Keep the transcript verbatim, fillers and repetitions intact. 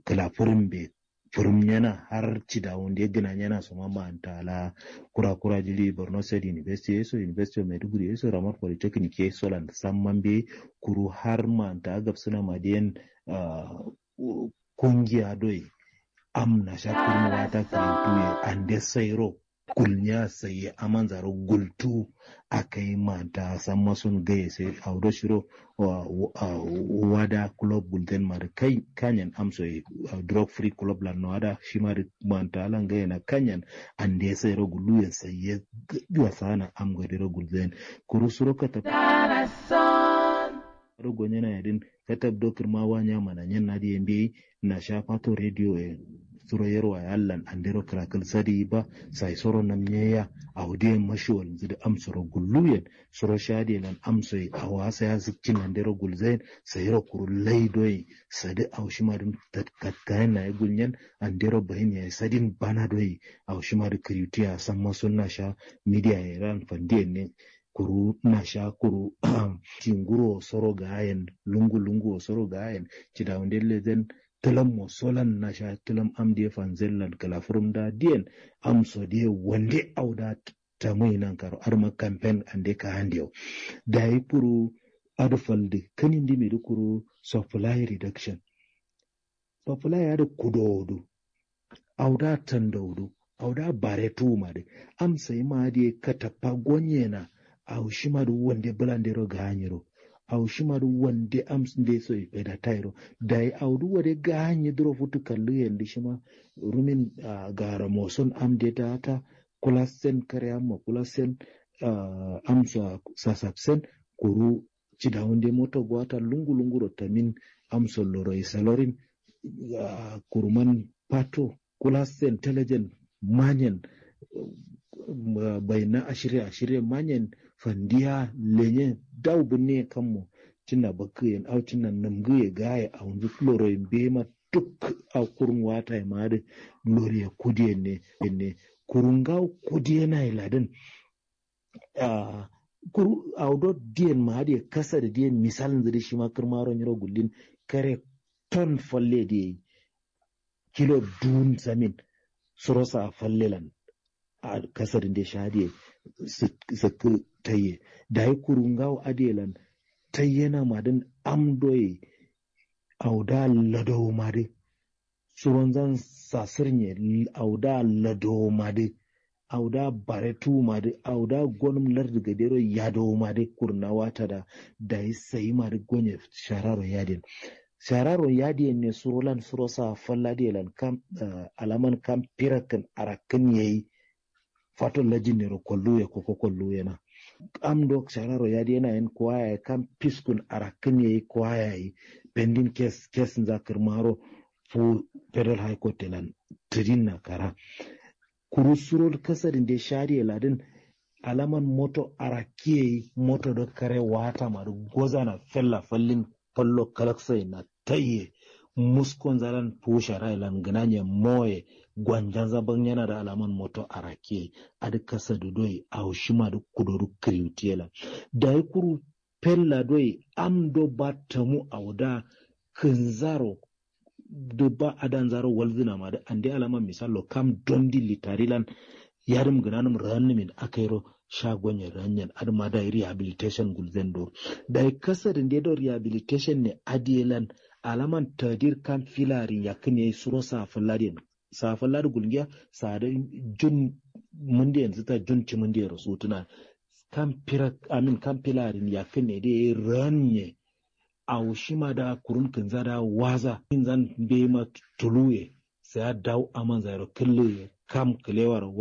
kala furin be furum yana har ci da wanda ya gina yana su mamba antala kura kura jili Borno State University yeso University of Maiduguri yeso Ramar Polytechnic yeso lan samman be kuru har ma anta gab suna madiyan kungiya doi amna shakurin wata kirintuye ande sairo kulnya saye aman zaro gultu akai manta samma sun gaye sai audo shiro wada club bulten mar kai kanyan amso drug free club la wada shimari manta lan gaye na kanyan ande sairo gulu ya saye gwa sana am godiro gulden kurusuro kata rogo nyana yadin katab dokir ma wanya mana nyen na di mbi na shafato radio e suro yerwa yallan andero krakal sadi ba sai soro namnyeya awde mashwal zida amsoro gulluyen soro shadi lan amsoy awasa ya zikkin andero gulzain sayro kurul laydoy sadi awshimarin tatkakan na gulnyen andero bahin ya sadin bana doy awshimar kriyutiya samma sunna sha media yaran fandiyen ne kuru na sha kuru tinguro soro gayen lungu lungu soro gayen cida wandelle zen tilam mo solan na sha tilam am de fanzellan kala furum da dien am so de wande auda tamai nan karo arma campaign ande ka handio dai kuru adfalde kanin di me kuru supply reduction supply ada kudodu auda tandaudu auda baretu made am sai ma de katapa gonyena au shimaru wande blandero ganyiro au shimaru wande amsinde so ipeda tairo dai au du wade ganyi dro futu kallu yende shima rumin uh, gara moson amde data kulasen kare amma kulasen uh, amsa sasapsen kuru cida wande moto gwata lungu lungu rotamin amso loro isalorin uh, kuruman pato kulasen intelligent manyen uh, bayna ashire ashire manyen fandiya lenye dau binne kanmu tina bakiyen au tina namguye gaya a wanzu floroyin bema duk a kurun wata ya mada loriya kudiye ne ne kurunga kudiye na iladin a kuru audo diyen mahadi ya kasa da diyen misalin zai shi makar maron yaro gullin kare ton falle da kilo dun samin surosa a fallelan a kasar da shahadi sakku taye da ya kurungawo adelan tayyana madin amdoye auda lado made suron zan sasirnye auda lado made auda baretu made auda gonum lardi gadero yado made kurnawa ta da da ya sayi made gonye shararo yadin shararo yadin ne surolan surosa falladelan kam uh, alaman kam pirakan arakan yayi faton lajin ne kollu ya koko kollu yana amdo shararo yadi yana yin kwaya kan piskun arakin yayi kwaya yi pending case case zakir maro fu federal high court lan tidin na kara kurusuro kasarin da shari'a ladin alaman moto arakiye moto do kare wata maru goza na fella fallin fallo kalaksai na taye muskon zaran pushara ilan gananye moye gwanjan zaban yana da alaman moto arake a duk kasa da doyi a hushima da kudoru kriwutiyela da ya kuru fella doyi am do ba tamu a wuda kinzaro da ba adan zaro walzina ma da an dai alaman misalo kam dondi litarilan yarim gananum rannimin akairo shagonye ranyan adma da rehabilitation gulzendo da ya kasa da do rehabilitation ne adielan alaman tadir kan filari yakine suro safaladin safalad gulgiya sada jun munde yanzu ta jun ci munde rasu tuna kan fira amin kan filarin yakine de ranye awshima da kurun kinza da waza kinzan be ma tuluye sai daw aman zairo kullu kam kilewar